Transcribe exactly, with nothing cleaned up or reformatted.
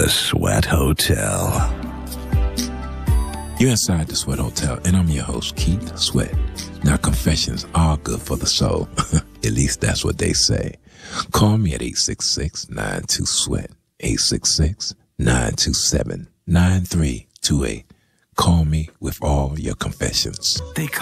The Sweat Hotel. You're inside the Sweat Hotel, and I'm your host, Keith Sweat. Now, confessions are good for the soul. At least that's what they say. Call me at eight six six, nine two, SWEAT, eight six six, nine two seven, nine three two eight. Call me with all your confessions. They